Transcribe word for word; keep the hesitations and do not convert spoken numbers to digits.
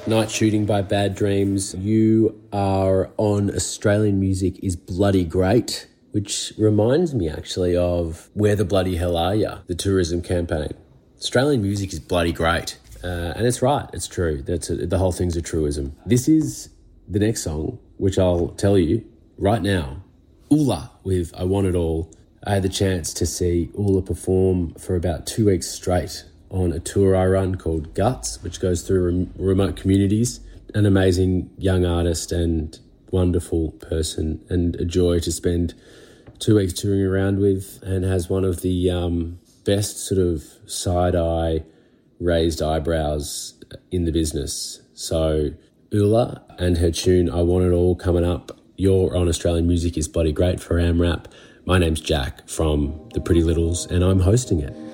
Night Shooting by Bad Dreams. You are on Australian Music is Bloody Great, which reminds me actually of Where the Bloody Hell Are Ya, the tourism campaign. Australian music is bloody great. Uh, and it's right, it's true. That's a, the whole thing's a truism. This is the next song, which I'll tell you right now. Oola with I Want It All. I had the chance to see Oola perform for about two weeks straight on a tour I run called Guts, which goes through rem- remote communities. An amazing young artist and wonderful person, and a joy to spend two weeks touring around with, and has one of the um, best sort of side-eye raised eyebrows in the business. So Oola and her tune I Want It All coming up. You're on Australian Music is Bloody Great for AmRap. My name's Jack from The Pretty Littles, and I'm hosting it.